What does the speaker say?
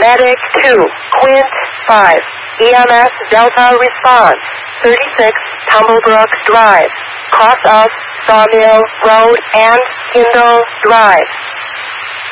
Medic 2, Quint 5, EMS Delta response, 36 Tumblebrook Drive, cross of Sawmill Road and Kindle Drive.